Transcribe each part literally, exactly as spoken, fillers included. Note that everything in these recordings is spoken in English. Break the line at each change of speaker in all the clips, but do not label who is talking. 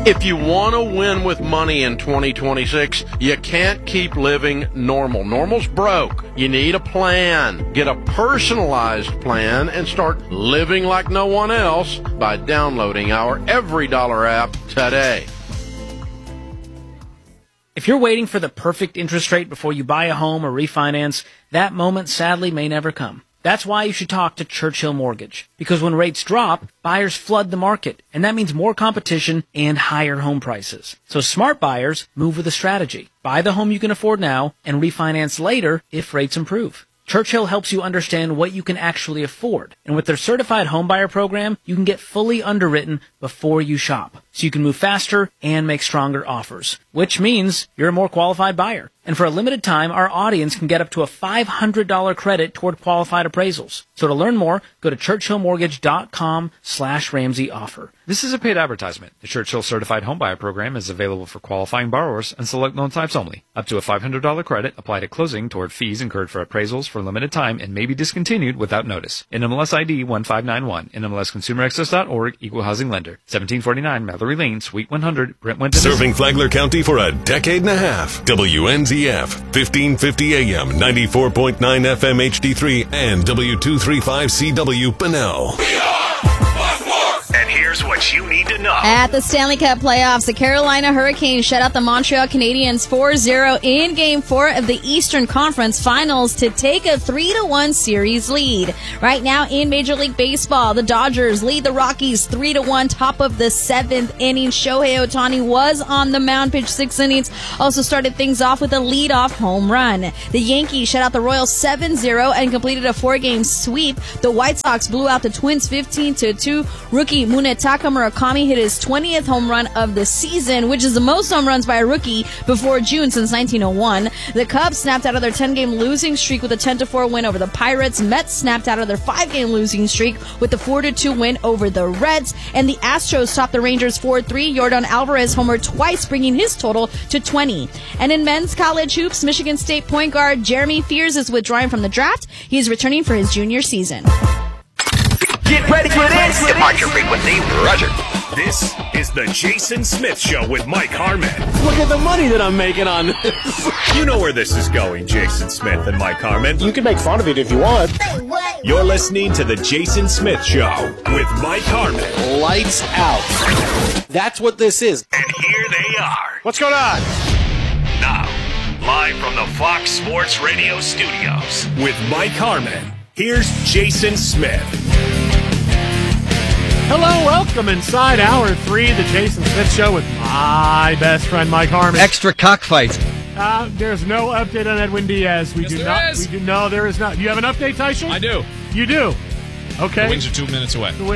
If you want to win with money in twenty twenty-six, you can't keep living normal. Normal's broke. You need a plan. Get a personalized plan and start living like no one else by downloading our Every Dollar app today.
If you're waiting for the perfect interest rate before you buy a home or refinance, that moment sadly may never come. That's why you should talk to Churchill Mortgage. Because when rates drop, buyers flood the market, and that means more competition and higher home prices. So smart buyers move with a strategy. Buy the home you can afford now and refinance later if rates improve. Churchill helps you understand what you can actually afford. And with their certified homebuyer program, you can get fully underwritten before you shop. So you can move faster and make stronger offers, which means you're a more qualified buyer. And for a limited time, our audience can get up to a five hundred dollars credit toward qualified appraisals. So to learn more, go to churchillmortgage.com slash Ramsey offer.
This is a paid advertisement. The Churchill Certified Homebuyer Program is available for qualifying borrowers and select loan types only. Up to a five hundred dollars credit applied at closing toward fees incurred for appraisals for a limited time and may be discontinued without notice. N M L S I D one five nine one. N M L S Consumer Access dot org. Equal Housing Lender. seventeen forty-nine Mallory Lane, Suite one hundred, Brentwood.
Serving Flagler County for a decade and a half. W N Z F, fifteen fifty A M, ninety-four point nine F M H D three, and W two thirty-five C W Bunnell.
We are Buckmore! And here's what you need to know.
At the Stanley Cup playoffs, the Carolina Hurricanes shut out the Montreal Canadiens four zero in Game four of the Eastern Conference Finals to take a three to one series lead. Right now in Major League Baseball, the Dodgers lead the Rockies three to one, top of the seventh inning. Shohei Ohtani was on the mound, pitched six innings, also started things off with a leadoff home run. The Yankees shut out the Royals seven zero and completed a four-game sweep. The White Sox blew out the Twins fifteen to two. Rookie Munetaka Murakami hit his twentieth home run of the season, which is the most home runs by a rookie before June since nineteen oh one. The Cubs snapped out of their ten-game losing streak with a ten to four win over the Pirates. Mets snapped out of their five-game losing streak with a four to two win over the Reds. And the Astros topped the Rangers four three. Yordan Alvarez homered twice, bringing his total to twenty. And in men's college hoops, Michigan State point guard Jeremy Fears is withdrawing from the draft. He is returning for his junior season.
Get ready for this! Departure frequency, roger. This is the Jason Smith Show with Mike Harmon.
Look at the money that I'm making on this.
You know where this is going, Jason Smith and Mike Harmon.
You can make fun of it if you want.
You're listening to the Jason Smith Show with Mike Harmon.
Lights out. That's what this is.
And here they are.
What's going on?
Now, live from the Fox Sports Radio studios with Mike Harmon, here's Jason Smith.
Hello, welcome inside hour three of the Jason Smith Show with my best friend Mike Harmon.
Extra cockfight.
Uh, there's no update on Edwin Diaz. We
yes,
do
there
not.
is.
We do no. There is not. Do you have an update, Tyson?
I do.
You do. Okay.
The Wings are two minutes away.
Woo!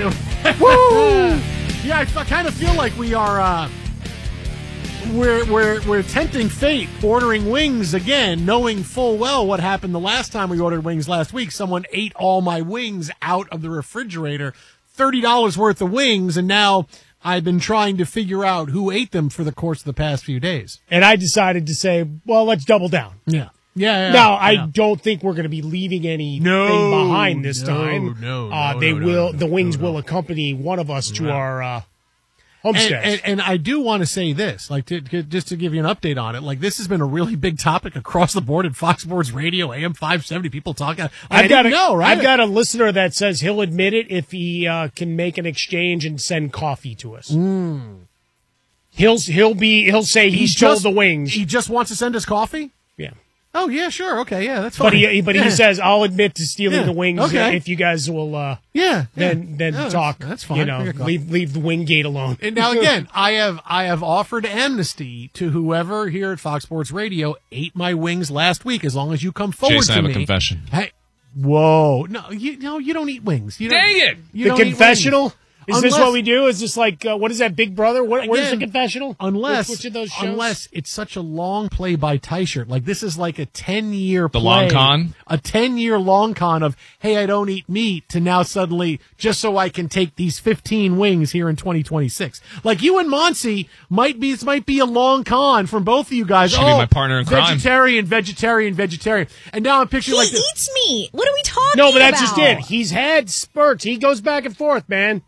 Yeah, I f- kind of feel like we are. Uh, we're we're we're tempting fate, ordering wings again, knowing full well what happened the last time we ordered wings last week. Someone ate all my wings out of the refrigerator. thirty dollars worth of wings, and now I've been trying to figure out who ate them for the course of the past few days.
And I decided to say, well, let's double down.
Yeah. Yeah, yeah.
Now, I
yeah.
don't think we're going to be leaving anything
no,
behind this
no,
time.
No,
uh,
no,
they
no,
will.
no, no,
the wings
no, no.
will accompany one of us to
Right.
our uh,
And,
homestead.
and, and I do want to say this, like, to, to, just to give you an update on it, like, this has been a really big topic across the board at Fox Sports Radio, A M five seventy. People talking. Like, I
I've got
didn't
a,
know, right?
I've got a listener that says he'll admit it if he uh, can make an exchange and send coffee to us.
Mm.
He'll he'll be he'll say
He
he's
just-
told the wings.
He just wants to send us coffee?
Yeah.
Oh, yeah, sure. Okay, yeah, that's fine.
But he but
yeah.
he says I'll admit to stealing
Yeah,
the wings
okay.
if you guys will uh,
yeah,
then
yeah.
then
Yeah, that's-
talk.
That's fine.
You
I
know,
got coffee.
leave leave the wing gate alone.
And now again, I have I have offered amnesty to whoever here at Fox Sports Radio ate my wings last week, as long as you come forward
Jason,
to
I have
me.
a confession.
Hey, whoa, no, you no, you don't eat wings. You don't,
Dang it!
You
The
don't eat
confessional.
wings.
Is this
Unless-
what we do? Is this like uh, what is that, Big Brother? What, where's the
Again,
confessional?
Unless,
which, which of those shows?
unless it's such a long play by Tyshirt, like this is like a ten year
The
play,
long con?
a ten year long con of hey, I don't eat meat to now suddenly just so I can take these fifteen wings here in twenty twenty six. Like you and Monsi might be this might be a long con from both of you guys.
Should
oh,
be my partner in crime.
vegetarian, vegetarian, vegetarian, and now I'm picturing
He
like this.
eats meat. What are we talking
No,
about?
but that's just it. He's had spurts. He goes back and forth, man.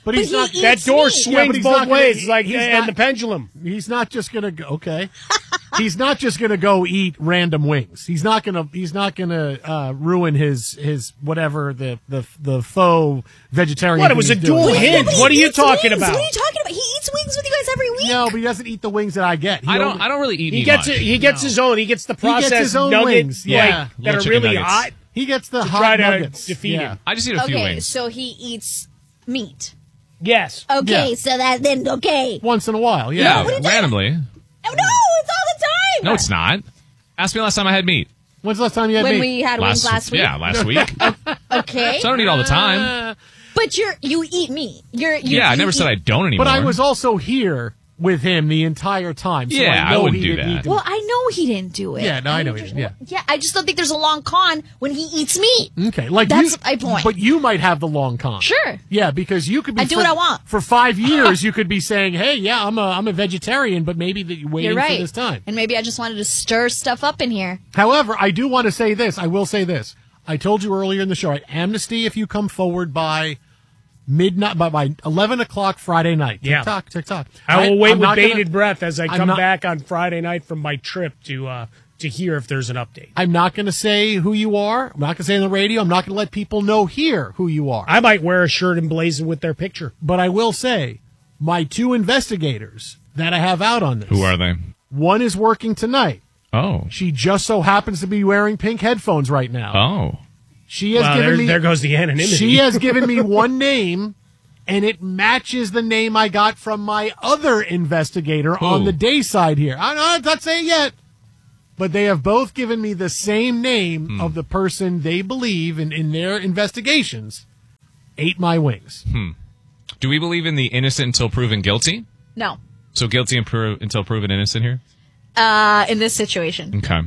But he's
he
not.
eats
That door
meat.
swings
Yeah, but he's
both
not gonna-
ways,
he-
like
he's
and
not-
the pendulum.
He's not just gonna go. Okay. He's not just gonna go eat random wings. He's not gonna. He's not gonna uh, ruin his his whatever the the the faux vegetarian.
What, it
thing
was
he's
a
doing.
dual
Yeah,
hint.
but he
What are you
eats
talking
wings.
about?
What are you talking about? He eats wings with you guys every week.
No, but he doesn't eat the wings that I get. He
I don't.
only-
I don't really eat
He
meat
gets
much.
it. He gets his own. He gets the
He gets
processed
his own
nuggets
wings,
like,
yeah.
that
Little
are
chicken
really
nuggets.
hot.
He gets the
To
hot
try to
nuggets.
defeat
yeah.
him.
I just eat a few
Okay,
wings.
so he eats meat.
Yes.
Okay,
Yeah.
so that then okay.
Once in a while. Yeah.
yeah,
what are you doing?
randomly.
Oh, no, it's all the time.
No, it's not. Ask me last time I had meat.
When's the last time you had
when
meat?
we had wings last week.
Yeah, last week. so
Okay,
I don't eat all the time.
but you're you eat meat. You're you,
Yeah, I
you
never
eat,
said I don't anymore.
But I was also here with him the entire time. So
Yeah,
I, know
I wouldn't
he
do
didn't
that.
eat the-
Well, I know he didn't do it.
Yeah, no, I know he
just-
didn't, yeah.
yeah. I just don't think there's a long con when he eats meat.
Okay, like
That's
you,
my point.
But you might have the long con.
Sure.
Yeah, because you could be.
I do
for,
what I want.
For five years, you could be saying, "Hey, yeah, I'm a I'm a vegetarian," but maybe that you're waiting
You're right.
for this time.
And maybe I just wanted to stir stuff up in here.
However, I do want to say this. I will say this. I told you earlier in the show, right? Amnesty if you come forward by midnight, by, by eleven o'clock Friday night.
Yeah.
TikTok, TikTok.
I will wait
I'm
with
not
bated
gonna-
breath as I
I'm
come
not-
back on Friday night from my trip to uh, to hear if there's an update.
I'm not going to say who you are. I'm not going to say on the radio. I'm not going to let people know here who you are.
I might wear a shirt emblazoned with their picture.
But I will say, my two investigators that I have out on this.
Who are they?
One is working tonight.
Oh.
She just so happens to be wearing pink headphones right now.
Oh.
She has
Wow,
given
there,
me.
there goes the anonymity.
She has given me one name, and it matches the name I got from my other investigator
Who?
on the day side here. I, I'm not saying yet, but they have both given me the same name
Hmm.
of the person they believe in, in their investigations ate my wings.
Hmm. Do we believe in the innocent until proven guilty?
No.
So guilty and pro- until proven innocent here?
Uh, in this situation.
Okay.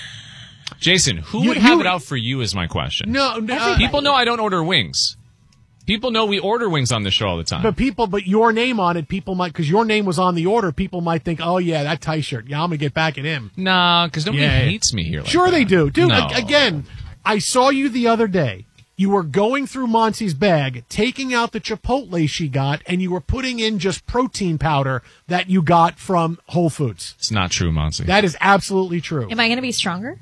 Jason, who
You-
would have
you-
it out for you is my question.
No, no uh,
People know I don't order wings. People know we order wings on the show all the time.
but people, but your name on it, people might, because your name was on the order, people might think, oh yeah, that tie shirt. Yeah, I'm going to get back at him.
Nah, because nobody
Yeah.
hates me here. Like
Sure
that.
they do. Dude,
No.
a- again, I saw you the other day. You were going through Monty's bag, taking out the Chipotle she got, and you were putting in just protein powder that you got from Whole Foods.
It's not true, Monty.
That is absolutely true.
Am I going to be stronger?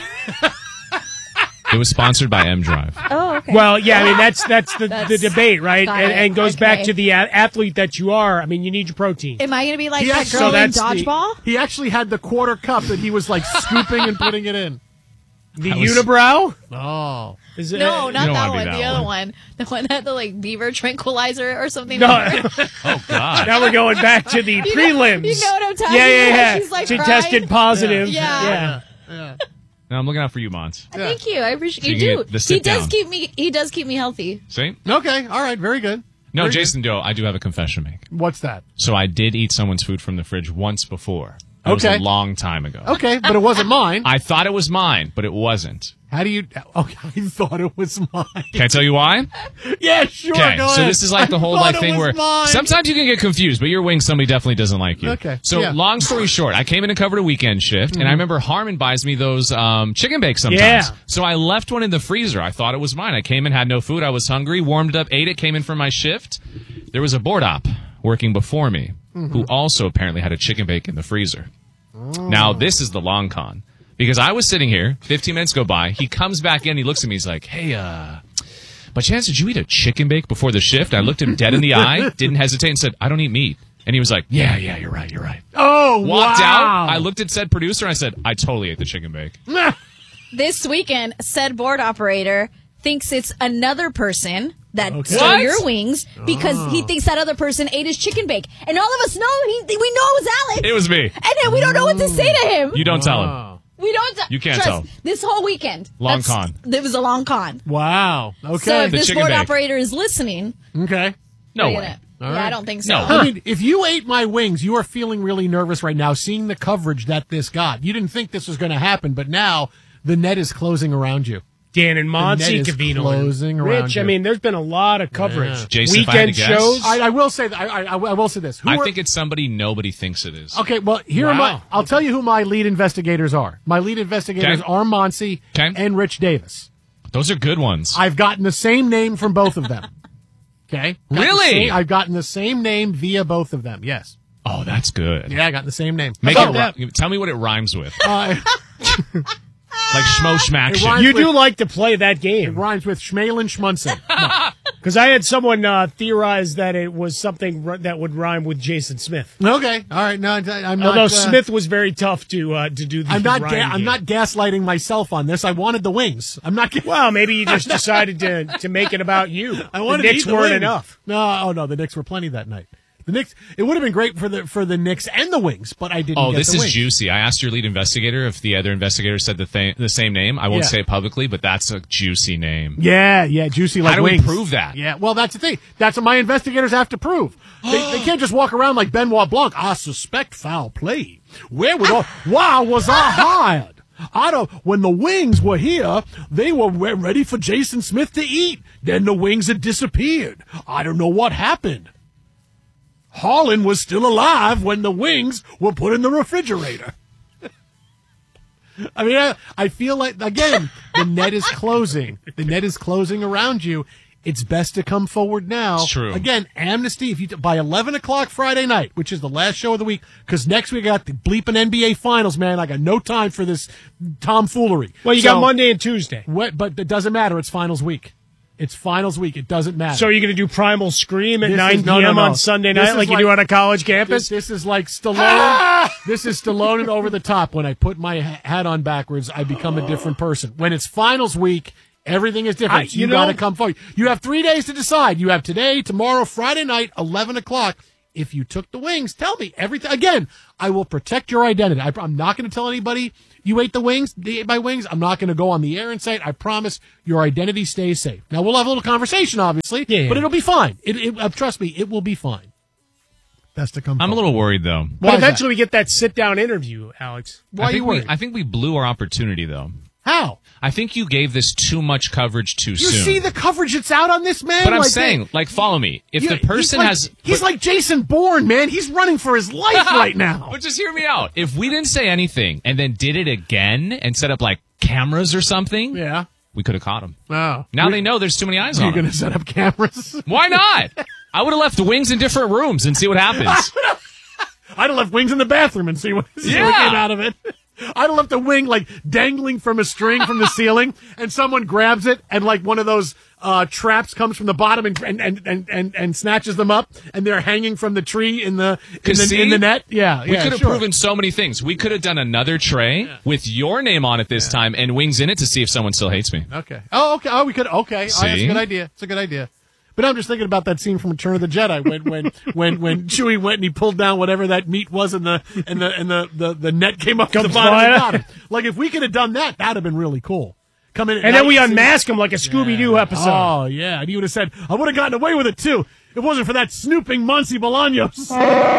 It was sponsored by M Drive.
Oh, okay.
Well, yeah, I mean that's that's the,
That's-
the debate, right?
got
And,
it.
and goes
Okay.
back to the a- athlete that you are. I mean, you need your protein.
Am I going to be like
He
that
actually-
girl
So
in
that's the-
dodgeball?
He actually had the quarter cup that he was like scooping and putting it in.
The
I was-
unibrow?
Oh.
Is it,
No, not
don't
that
wanna
one.
be
The
that
other
one.
one. The one that had the like beaver tranquilizer or something.
No.
Oh, God.
Now we're going back to the
You know-
prelims.
you know what I'm talking
yeah, yeah,
about.
Yeah,
She's, like,
she
crying.
tested positive.
Yeah.
yeah.
Now I'm looking out for you, Mons.
Thank you. I appreciate
So
you.
you can
do.
get the sit
He does
down.
keep me. He does keep me healthy.
See?
Okay. All right. Very good.
No,
Very
Jason Doe, I do have a confession to make.
good. What's that?
So I did eat someone's food from the fridge once before. That
Okay.
was a long time ago.
Okay, but it wasn't mine.
I thought it was mine, but it wasn't.
How do you? Okay, I thought it was mine.
Can I tell you why?
Yeah, sure.
Okay,
go
so
ahead.
this is like the
I
whole
thought
like
it
thing
was
where
mine.
sometimes you can get confused, but your wings somebody definitely doesn't like you.
Okay,
So
yeah. Mm-hmm.
long story short, I came in and covered a weekend shift, and I remember Harmon buys me those um, chicken bakes sometimes.
Yeah.
So I left one in the freezer. I thought it was mine. I came in, had no food. I was hungry, warmed it up, ate it, came in from my shift. There was a board op working before me
Mm-hmm.
who also apparently had a chicken bake in the freezer.
Oh.
Now, this is the long con. Because I was sitting here, fifteen minutes go by, he comes back in, he looks at me, he's like, hey, uh, by chance, did you eat a chicken bake before the shift? I looked him dead in the eye, didn't hesitate, and said, I don't eat meat. And he was like, yeah, yeah, you're right, you're right.
Oh,
Walked
wow.
out, I looked at said producer, and I said, I totally ate the chicken bake.
This weekend, said board operator thinks it's another person that
Okay.
stole
What?
your wings because
Oh.
he thinks that other person ate his chicken bake, and all of us know he, we know it was Alex,
It was me.
and then we don't know what to say to him.
You don't tell him.
Wow.
we don't.
You can't
trust,
tell.
This whole weekend,
Long
that's-
con.
It was a long con.
Wow. Okay.
So if
The
this
chicken
board
bake.
operator is listening,
okay.
No
we're
way.
gonna-
All
yeah, I
right.
don't think so.
No.
I mean, if you ate my wings, you are feeling really nervous right now, seeing the coverage that this got. You didn't think this was going to happen, but now the net is closing around you.
Dan and
net
Monty
is
Cavino.
closing
and
around
Rich,
you.
I mean, there's been a lot of coverage.
Yeah.
Jason, if I had
Weekend
to guess-
shows.
I, I will say that. I, I, I will say this. Who
I
are-
think it's somebody nobody thinks it is.
Okay, well, here are
Wow.
my. I'll tell you who my lead investigators are. My lead investigators
Okay.
are Monsi
Okay.
and Rich Davis.
Those are good ones.
I've gotten the same name from both of them. Okay. Got the
Really?
same- I've gotten the same name via both of them. Yes.
Oh, that's good.
Yeah, I got the same name.
Make
So,
it ri- Tell me what it rhymes with.
uh,
Like Schmo Schmack
It
shit.
rhymes
You
with-
do like to play that
It
game.
rhymes with Schmalin Schmunson.
Because I had someone uh, theorize that it was something r- that would rhyme with Jason Smith.
Okay. All right. No, I'm not.
Although
uh,
Smith was very tough to uh, to do the
I'm not. Ga-
rhyme
I'm
game.
not gaslighting myself on this. I wanted the wings. I'm not. Ga-
Well, maybe you just decided to to make it about you.
I wanted
the
to
Knicks
eat the
weren't
wings.
enough.
No. Oh no. The Knicks were plenty that night. The Knicks. It would have been great for the for the Knicks and the Wings, but I didn't.
Oh,
get
this
the
is
wings.
juicy. I asked your lead investigator if the other investigator said the th- the same name. I won't
Yeah.
say it publicly, but that's a juicy name.
Yeah, yeah, juicy like
How do
wings.
we prove that?
Yeah, well, that's the thing. That's what my investigators have to prove. They, they can't just walk around like Benoit Blanc. I suspect foul play. Where was all? Why was I hired? I don't. When the Wings were here, they were re- ready for Jason Smith to eat. Then the Wings had disappeared. I don't know what happened. Harlan was still alive when the Wings were put in the refrigerator. I mean, I, I feel like, again, the net is closing. The net is closing around you. It's best to come forward now.
It's true.
Again, amnesty, if you by eleven o'clock Friday night, which is the last show of the week, because next week I got the bleeping N B A Finals, man. I got no time for this tomfoolery.
Well, you
So,
got Monday and Tuesday.
What, but it doesn't matter. It's Finals week. It's Finals week. It doesn't matter.
So you're going to do Primal Scream at
This
nine
is- no,
p.m.
no, no.
on Sunday
This
night
is
like you
like-
do on a college campus?
This, this is like Stallone. This is Stallone and Over the Top. When I put my ha- hat on backwards, I become a different person. When it's Finals week, everything is different.
I-
So
you
you
know-
got to come forward. You have three days to decide. You have today, tomorrow, Friday night, eleven o'clock. If you took the Wings, tell me everything. Again, I will protect your identity. I, I'm not going to tell anybody you ate the Wings, they ate my Wings. I'm not going to go on the air and say it. I promise your identity stays safe. Now, we'll have a little conversation, obviously,
Yeah, yeah.
but it'll be fine. It, it, uh, trust me, it will be fine. Best to come
I'm a
forward.
little worried though.
Why
But
is that?
eventually we get that sit-down interview, Alex.
Why
I
are
think
you
we
worried?
I think we blew our opportunity though.
How?
I think you gave this too much coverage too
You
soon.
see the coverage that's out on this man?
but I'm
Like,
saying, like, follow me. If
you-
the person
he's like,
has,
He's
but-
like Jason Bourne, man. He's running for his life right now.
But just hear me out. If we didn't say anything and then did it again and set up like cameras or something,
Yeah.
we could have caught him.
Oh.
Now they know there's too many eyes
You're
on
going
them.
to set up cameras?
Why not? I would have left the Wings in different rooms and see what happens.
I'd have left Wings in the bathroom and see what, see what
Yeah.
came out of it. I'd have left the wing like dangling from a string from the ceiling, and someone grabs it, and like one of those uh, traps comes from the bottom and and, and, and, and and snatches them up, and they're hanging from the tree in the in
'Cause
the,
see,
in the net. Yeah,
We
yeah,
could have
sure.
proven so many things. We could have done another tray with your name on it this time and Wings in it to see if someone still hates me.
Okay. Oh, okay. Oh, we could. Okay. All right, that's a
See?
good idea. It's a good idea. But I'm just thinking about that scene from Return of the Jedi when when when when Chewie went and he pulled down whatever that meat was and the and the and the the, the net came up to the
Comes
bottom
flying
and
out.
got him. Like if we could have done that, that'd have been really cool. Come in at
And then
night
we
see-
unmask him like a Scooby-Doo episode.
Oh yeah, and he would have said, "I would have gotten away with it too. It wasn't for that snooping Monty Bolaños."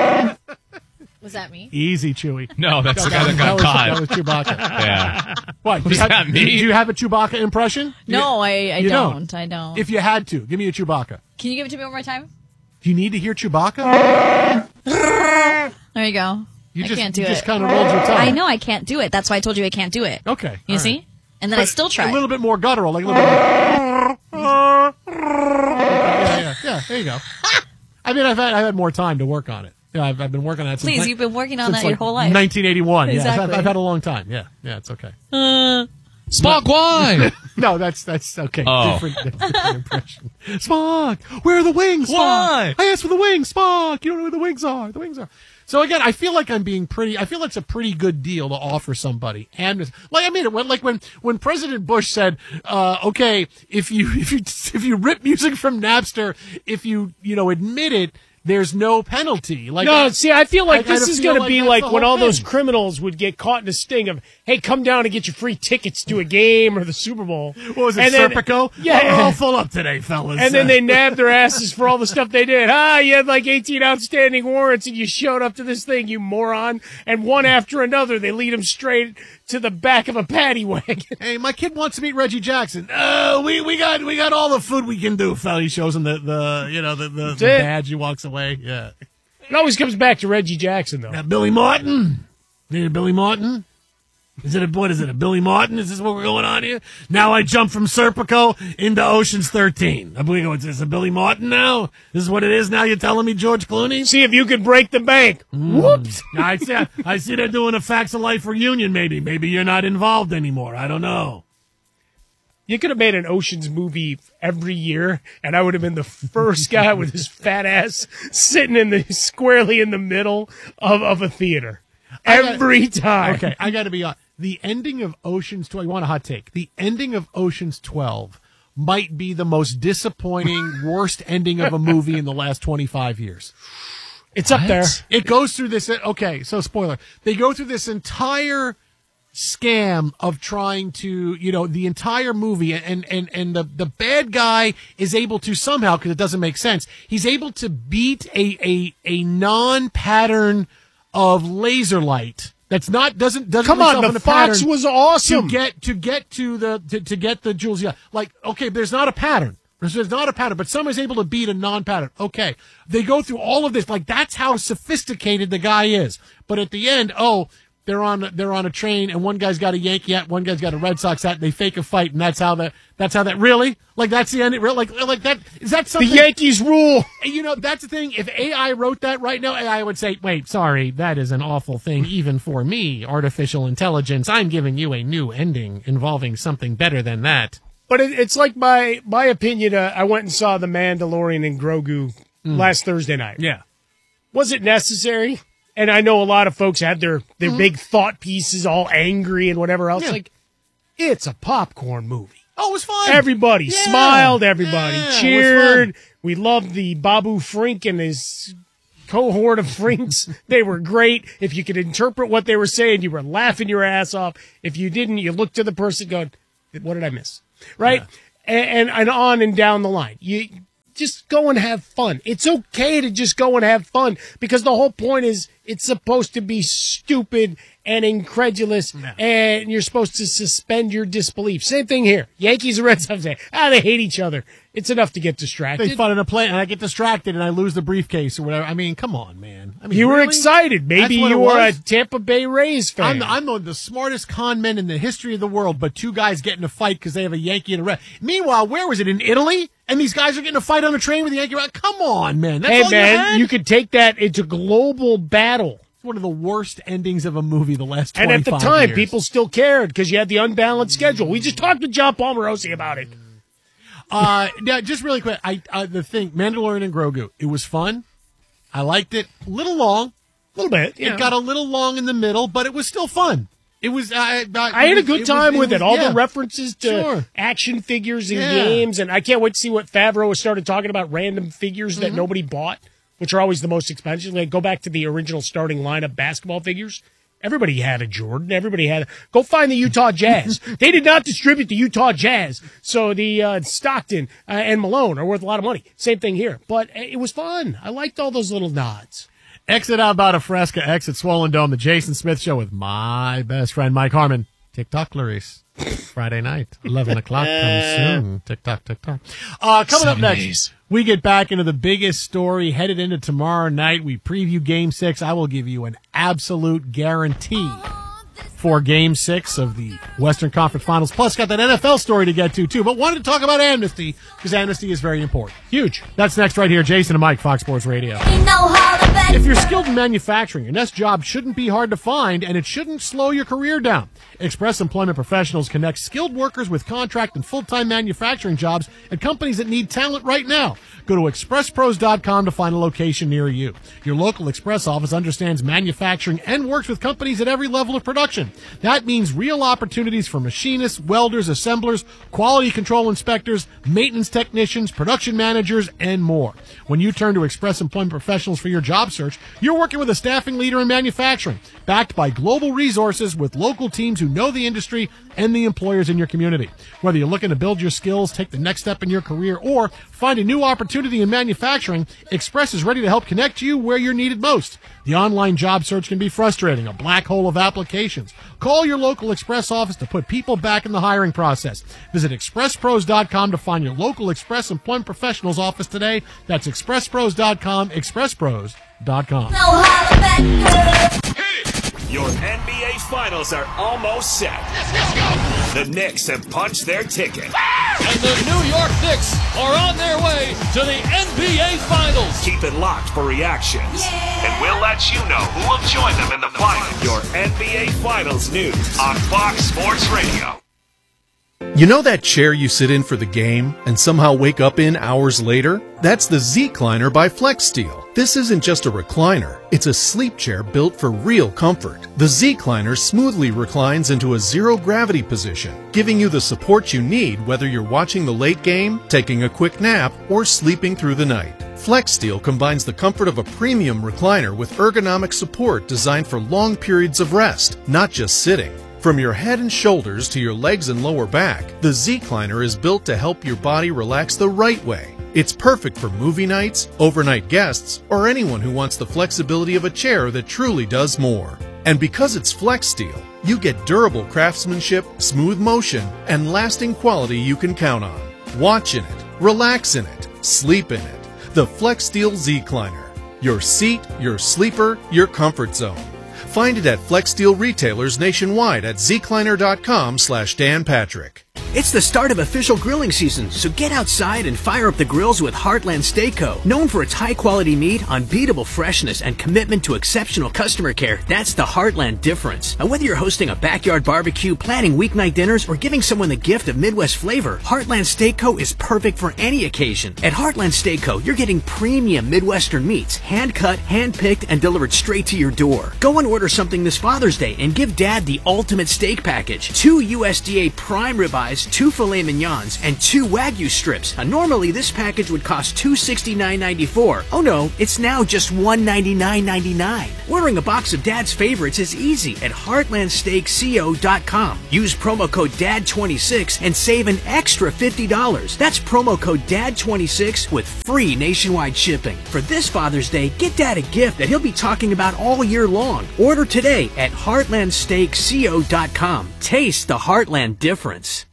Was that me?
Easy, Chewie.
No, that's the guy that got
was,
caught.
That was Chewbacca.
Yeah.
What? Do
Was
you have,
that me?
Do you have a Chewbacca impression? Do
No,
you-
I, I
you
don't. I don't.
If you had to, give me a Chewbacca.
Can you give it to me one more time?
Do you need to hear Chewbacca?
There you go.
You
I
just,
can't do
you
it.
just kind of rolled your tongue.
I know I can't do it. That's why I told you I can't do it.
Okay.
You
all
see?
right.
And then I
But
still try.
A little bit more guttural, like a little bit. yeah, yeah, yeah. There you go. I mean, I've had I've had more time to work on it. Yeah, I've, I've been working on it. Since
Please,
ni-
you've been working on
since
that your
like
whole life.
nineteen eighty-one. Yeah,
Exactly.
I've, I've had a long time. Yeah, yeah, it's okay.
Uh,
Spock, why?
No, that's that's okay.
Oh.
Different, different impression. Spock, where are the wings? Spock?
Why?
I asked for the wings, Spock. You don't know where the wings are. The wings are. So again, I feel like I'm being pretty. I feel like it's a pretty good deal to offer somebody. And like I mean, it when like when when President Bush said, uh, "Okay, if you if you if you rip music from Napster, if you you know admit it, there's no penalty." Like
No,
I-
see, I feel like
I kinda
this is
feel
going to
like
be
that's
like
the
when
whole
all those
thing.
criminals would get caught in a sting of, hey, come down and get your free tickets to a game or the Super Bowl.
What was it,
And then-
Serpico?
Yeah.
Oh, we're all full up today, fellas.
And then
Uh,
they nabbed their asses for all the stuff they did. Ah, you had like eighteen outstanding warrants and you showed up to this thing, you moron. And one after another, they lead them straight to the back of a paddy wagon.
Hey, my kid wants to meet Reggie Jackson. Oh, we, we got we got all the food we can do, fella. He shows him the, the you know the, the, the
it.
badge. He walks away. Yeah.
It always comes back to Reggie Jackson, though.
Now, Billy Martin. Need a Billy Martin? Is it a, what is it, a Billy Martin? Is this what we're going on here? Now I jump from Serpico into Ocean's thirteen. I believe it's a Billy Martin now? This is what it is now? You're telling me, George Clooney?
See if you can break the bank.
Mm.
Whoops.
I see, I see they're doing a Facts of Life reunion, maybe. Maybe you're not involved anymore. I don't know.
You could have made an Ocean's movie every year, and I would have been the first guy with his fat ass sitting in the squarely in the middle of, of a theater. Every
gotta,
time.
Okay, I got to be honest. The ending of Ocean's twelve, I want a hot take. The ending of Ocean's twelve might be the most disappointing, worst ending of a movie in the last twenty-five years.
It's what? Up there.
It goes through this. Okay, so spoiler. They go through this entire scam of trying to, you know, the entire movie, and, and, and the, the bad guy is able to somehow, because it doesn't make sense, he's able to beat a, a, a non-pattern of laser light. That's not doesn't doesn't
come on. The Fox was awesome
to get to get to the to, to get the jewels. Yeah, like okay, there's not a pattern. There's, there's not a pattern, but someone's able to beat a non-pattern. Okay, they go through all of this. Like that's how sophisticated the guy is. But at the end, oh, they're on they're on a train, and one guy's got a Yankee hat, one guy's got a Red Sox hat. And they fake a fight, and that's how that that's how that really like that's the end. Like like that is that something
the Yankees rule.
You know that's the thing. If A I wrote that right now, A I would say, "Wait, sorry, that is an awful thing, even for me, artificial intelligence. I'm giving you a new ending involving something better than that."
But it, it's like my my opinion. Uh, I went and saw The Mandalorian and Grogu mm. last Thursday night.
Yeah,
was it necessary? And I know a lot of folks had their, their mm-hmm. big thought pieces all angry and whatever else. Yeah. Like, it's a popcorn movie.
Oh, it was fun.
Everybody
yeah.
smiled. Everybody
yeah,
cheered. We loved the Babu Frink and his cohort of Frinks. They were great. If you could interpret what they were saying, you were laughing your ass off. If you didn't, you looked to the person going, what did I miss? Right? Yeah. And, and on and down the line. You just go and have fun. It's okay to just go and have fun because the whole point is it's supposed to be stupid and incredulous, no. and you're supposed to suspend your disbelief. Same thing here. Yankees and Red Sox say, ah, they hate each other. It's enough to get distracted.
They fun in a play, and I get distracted, and I lose the briefcase or whatever. I mean, come on, man. I mean,
you were
really?
excited. Maybe you were a Tampa Bay Rays fan.
I'm, the, I'm the, the smartest con men in the history of the world, but two guys get in a fight because they have a Yankee and a Red. Meanwhile, where was it? In Italy? And these guys are getting a fight on a train with the Yankee. Come on, man. That's
hey,
all
man,
you had?
You could take that into global battle.
It's one of the worst endings of a movie the last twenty-five years.
And at the time, years. people still cared because you had the unbalanced schedule. We just talked to John Palmerosi about it.
Uh, yeah, just really quick. I uh, the thing, Mandalorian and Grogu. It was fun. I liked it. A little long.
A little bit. Yeah.
It got a little long in the middle, but it was still fun. It was. Uh, I,
I had
was,
a good time
it was,
with
it.
it. All
yeah.
the references to
sure.
action figures and
yeah.
games, and I can't wait to see what Favreau has started talking about. Random figures that
mm-hmm. nobody
bought, which are always the most expensive. Like go back to the original starting lineup basketball figures. Everybody had a Jordan. Everybody had a, go find the Utah Jazz. They did not distribute the Utah Jazz. So the uh, Stockton uh, and Malone are worth a lot of money. Same thing here. But it was fun. I liked all those little nods.
Exit out about a Fresca, exit Swollen Dome, the Jason Smith Show with my best friend Mike Harmon. TikTok, Clarice. Friday night, eleven o'clock comes soon. TikTok, TikTok. Uh, coming up next,
days.
we get back into the biggest story headed into tomorrow night. We preview Game six. I will give you an absolute guarantee for Game six of the Western Conference Finals. Plus, got that N F L story to get to, too. But wanted to talk about amnesty because amnesty is very important. Huge. That's next right here. Jason and Mike, Fox Sports Radio. If you're skilled in manufacturing, your next job shouldn't be hard to find, and it shouldn't slow your career down. Express Employment Professionals connect skilled workers with contract and full-time manufacturing jobs at companies that need talent right now. Go to express pros dot com to find a location near you. Your local Express office understands manufacturing and works with companies at every level of production. That means real opportunities for machinists, welders, assemblers, quality control inspectors, maintenance technicians, production managers, and more. When you turn to Express Employment Professionals for your job search, you're working with a staffing leader in manufacturing, backed by global resources with local teams who know the industry and the employers in your community. Whether you're looking to build your skills, take the next step in your career, or find a new opportunity in manufacturing, Express is ready to help connect you where you're needed most. The online job search can be frustrating, a black hole of applications. Call your local Express office to put people back in the hiring process. Visit express pros dot com to find your local Express Employment Professionals office today. That's express pros dot com, express pros dot com.
Your N B A Finals are almost set. Yes, let's go! The Knicks have punched their ticket.
And the New York Knicks are on their way to the N B A Finals.
Keep it locked for reactions. Yeah. And we'll let you know who will join them in the finals. Your N B A Finals news on Fox Sports Radio.
You know that chair you sit in for the game and somehow wake up in hours later? That's the Z-Cliner by FlexSteel. This isn't just a recliner. It's a sleep chair built for real comfort. The Z-Cliner smoothly reclines into a zero-gravity position, giving you the support you need whether you're watching the late game, taking a quick nap, or sleeping through the night. FlexSteel combines the comfort of a premium recliner with ergonomic support designed for long periods of rest, not just sitting. From your head and shoulders to your legs and lower back, the Z-Cliner is built to help your body relax the right way. It's perfect for movie nights, overnight guests, or anyone who wants the flexibility of a chair that truly does more. And because it's FlexSteel, you get durable craftsmanship, smooth motion, and lasting quality you can count on. Watch in it, relax in it, sleep in it. The FlexSteel Z-Cliner. Your seat, your sleeper, your comfort zone. Find it at FlexSteel retailers nationwide at zcliner.com slash Dan Patrick.
It's the start of official grilling season, so get outside and fire up the grills with Heartland Steak Co. Known for its high-quality meat, unbeatable freshness, and commitment to exceptional customer care, that's the Heartland difference. And whether you're hosting a backyard barbecue, planning weeknight dinners, or giving someone the gift of Midwest flavor, Heartland Steak Co. is perfect for any occasion. At Heartland Steak Co., you're getting premium Midwestern meats, hand-cut, hand-picked, and delivered straight to your door. Go and order something this Father's Day and give Dad the ultimate steak package. Two U S D A prime ribeyes, two filet mignons, and two Wagyu strips. Now, normally this package would cost two hundred sixty-nine dollars and ninety-four cents. Oh no, it's now just one hundred ninety-nine dollars and ninety-nine cents. Ordering a box of Dad's favorites is easy at heartland steak co dot com. Use promo code D A D twenty-six and save an extra fifty dollars. That's promo code D A D twenty-six with free nationwide shipping. For this Father's Day, get Dad a gift that he'll be talking about all year long. Order today at heartland steak co dot com. Taste the Heartland difference.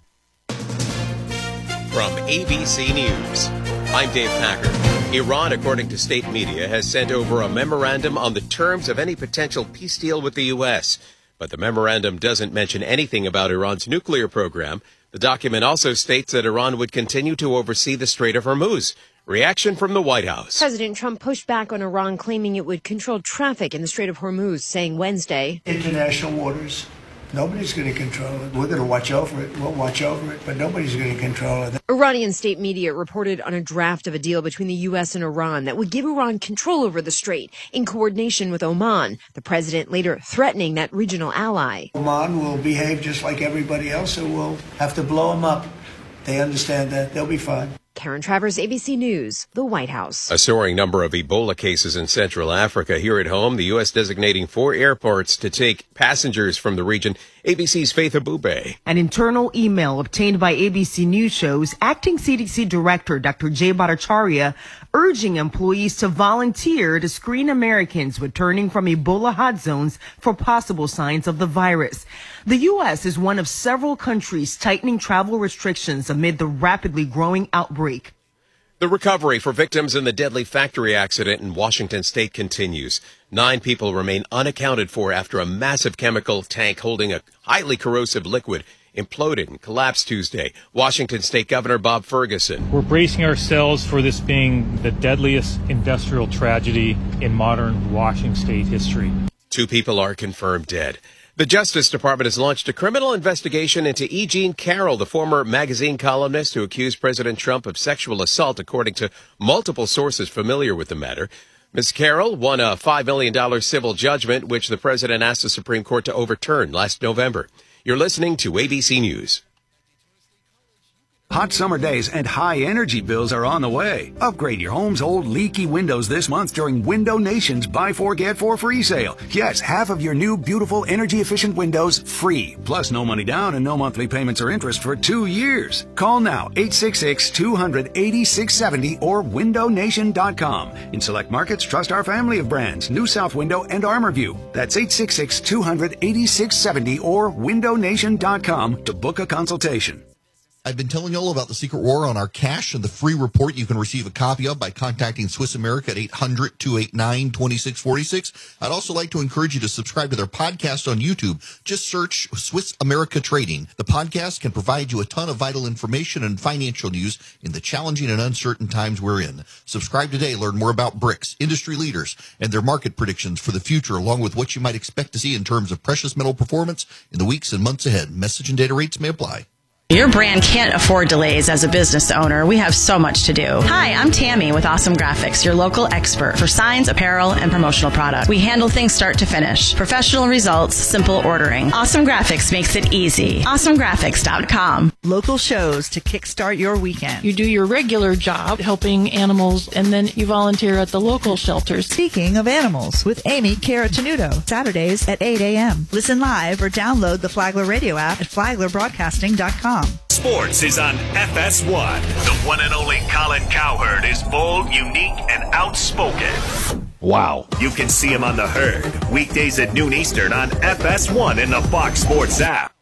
From A B C News, I'm Dave Packer. Iran, according to state media, has sent over a memorandum on the terms of any potential peace deal with the U S. But the memorandum doesn't mention anything about Iran's nuclear program. The document also states that Iran would continue to oversee the Strait of Hormuz. Reaction from the White House.
President Trump pushed back on Iran, claiming it would control traffic in the Strait of Hormuz, saying Wednesday,
international waters. Nobody's going to control it. We're going to watch over it. We'll watch over it, but nobody's going to control it.
Iranian state media reported on a draft of a deal between the U S and Iran that would give Iran control over the strait in coordination with Oman, the president later threatening that regional ally.
Oman will behave just like everybody else, so we'll have to blow them up. They understand that. They'll be fine.
Karen Travers, A B C News, the White House.
A soaring number of Ebola cases in Central Africa. Here at home, the U S designating four airports to take passengers from the region. A B C's Faith Abube.
An internal email obtained by A B C News shows acting C D C Director Doctor Jay Bhattacharya urging employees to volunteer to screen Americans returning from Ebola hot zones for possible signs of the virus. The U S is one of several countries tightening travel restrictions amid the rapidly growing outbreak.
The recovery for victims in the deadly factory accident in Washington state continues. Nine people remain unaccounted for after a massive chemical tank holding a highly corrosive liquid imploded and collapsed Tuesday. Washington State Governor Bob Ferguson.
We're bracing ourselves for this being the deadliest industrial tragedy in modern Washington state history.
Two people are confirmed dead. The Justice Department has launched a criminal investigation into E. Jean Carroll, the former magazine columnist who accused President Trump of sexual assault, according to multiple sources familiar with the matter. Miz Carroll won a five million dollars civil judgment, which the president asked the Supreme Court to overturn last November. You're listening to A B C News.
Hot summer days and high energy bills are on the way. Upgrade your home's old leaky windows this month during Window Nation's Buy Four Get Four free sale. Yes, half of your new beautiful energy efficient windows free. Plus no money down and no monthly payments or interest for two years. Call now eight six six, two hundred, eighty-six seventy or window nation dot com. In select markets, trust our family of brands, New South Window and Armorview. That's eight six six, two hundred, eighty-six seventy or window nation dot com to book a consultation.
I've been telling you all about the Secret War on our cash and the free report you can receive a copy of by contacting Swiss America at eight hundred, two eight nine, two six four six. I'd also like to encourage you to subscribe to their podcast on YouTube. Just search Swiss America Trading. The podcast can provide you a ton of vital information and financial news in the challenging and uncertain times we're in. Subscribe today. Learn more about bricks, industry leaders, and their market predictions for the future, along with what you might expect to see in terms of precious metal performance in the weeks and months ahead. Message and data rates may apply.
Your brand can't afford delays as a business owner. We have so much to do. Hi, I'm Tammy with Awesome Graphics, your local expert for signs, apparel, and promotional products. We handle things start to finish. Professional results, simple ordering. Awesome Graphics makes it easy. awesome graphics dot com.
Local shows to kickstart your weekend.
You do your regular job helping animals, and then you volunteer at the local shelters.
Speaking of animals, with Amy Caratanudo, Saturdays at eight a.m. Listen live or download the Flagler Radio app at flagler broadcasting dot com.
Sports is on F S one. The one and only Colin Cowherd is bold, unique, and outspoken.
Wow.
You can see him on The Herd, weekdays at noon Eastern on F S one in the Fox Sports app.